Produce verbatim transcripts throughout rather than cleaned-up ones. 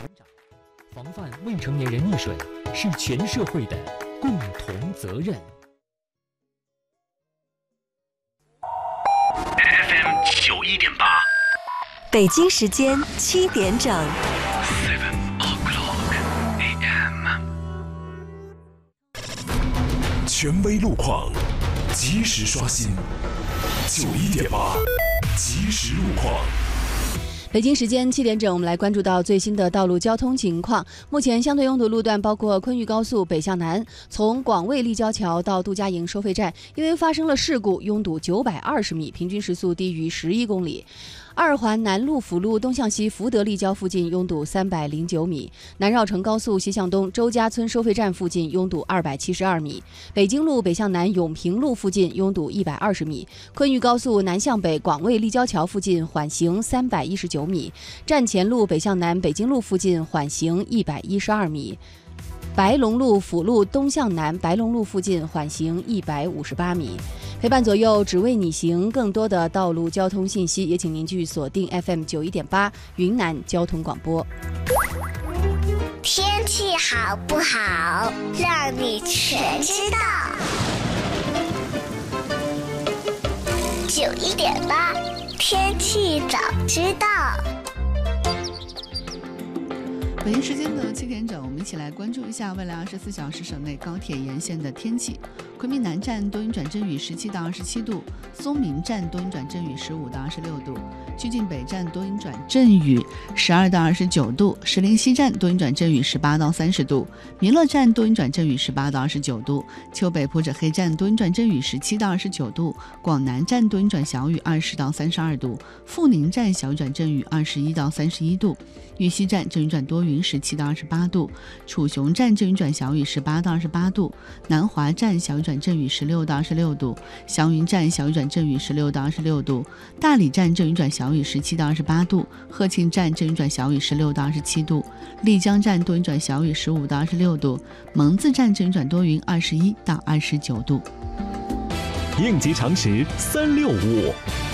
成长。防范未成年人溺水是全社会的共同责任。 F M 九一点八， 北京时间七点整。 Seven o'clock A M。 权威路况，及时刷新。九一点八，及时路况。 北京时间七点整，我们来关注到最新的道路交通情况。目前相对拥堵路段包括昆玉高速北向南，从广卫立交桥到杜家营收费站，因为发生了事故，拥堵九百二十米，平均时速低于十一公里。二环南路辅路东向西福德立交附近拥堵三百零九米，南绕城高速西向东周家村收费站附近拥堵二百七十二米，北京路北向南永平路附近拥堵一百二十米，昆玉高速南向北广卫立交桥附近缓行三百一十九米，站前路北向南北京路附近缓行一百一十二米。白龙路辅路东向南白龙路附近缓行一百五十八米。陪伴左右，只为你行。更多的道路交通信息，也请您继续锁定 F M 九一点八云南交通广播。 天气好不好，让你全知道。九一点八，天气早知道。 北京时间的七点整，我们一起来关注一下未来二十四小时省内高铁沿线的天气。昆明南站多云转阵雨十七到二十七度，松明站多云转阵雨十五到二十六度，曲靖北站多云转阵雨十二到二十九度，石林西站多云转阵雨十八到三十度，弥勒站多云转阵雨十八到二十九度，丘北普者黑站多云转阵雨十七到二十九度，广南站多云转小雨二十到三十二度，阜宁站小雨转阵雨二十一到三十一度，玉溪站阵雨转多云十七到二十八度，楚雄站阵雨转小雨十八到二十八度，南华站小雨转阵雨十六到二十六度，祥云站小雨转阵雨十六到二十六度，大理站阵雨转小雨十七到二十八度，鹤庆站阵雨转小雨十六到二十七度，丽江站多云转小雨十五到二十六度，蒙自站阵雨转多云二十一到二十九度。 应急常识三六五。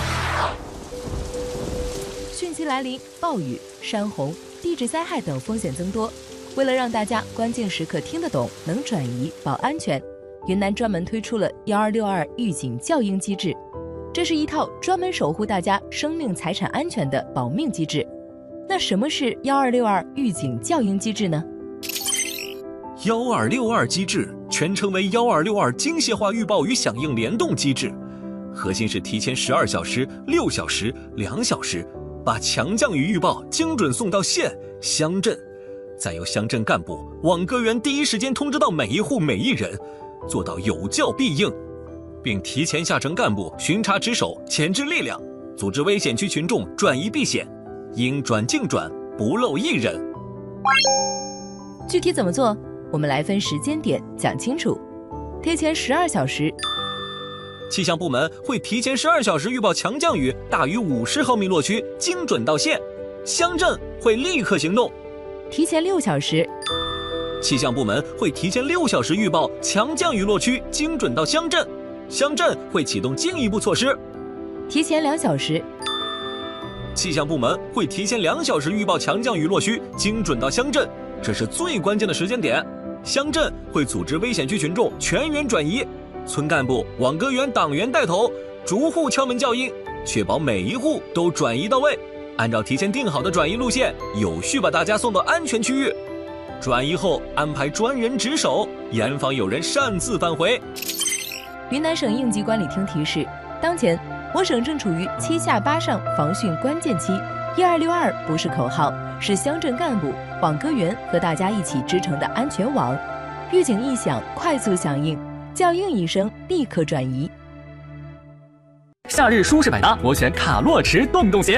汛期来临，暴雨、山洪、地质灾害等风险增多。为了让大家关键时刻听得懂、能转移、保安全，云南专门推出了幺二六二预警校应机制。这是一套专门守护大家生命财产安全的保命机制。那什么是幺二六二预警校应机制呢？ 幺二六二机制全称为幺二六二精细化预报与响应联动机制，核心是提前十二小时、六小时、两小时，把强降雨预报精准送到县、乡镇，再由乡镇干部、网格员第一时间通知到每一户每一人，做到有教必应，并提前下呈干部巡查值守、前置力量，组织危险区群众转移避险，应转尽转，不漏一人。 具体怎么做？我们来分时间点讲清楚。提前十二小时， 气象部门会提前十二小时预报强降雨大于五十毫米落区，精准到县，乡镇会立刻行动。 提前六小时， 气象部门会提前六小时预报强降雨落区，精准到乡镇，乡镇会启动进一步措施。 提前两小时， 气象部门会提前两小时预报强降雨落区，精准到乡镇，这是最关键的时间点。乡镇会组织危险区群众全员转移，村干部、网格员、党员带头，逐户敲门叫应，确保每一户都转移到位，按照提前定好的转移路线，有序把大家送到安全区域。转移后安排专人值守，严防有人擅自返回。 云南省应急管理厅提示，当前我省正处于七下八上防汛关键期，一二六二不是口号，是乡镇干部、网格员和大家一起织成的安全网。预警一响，快速响应，校应一声，立刻转移。 夏日舒适百搭，我选卡洛驰动动鞋。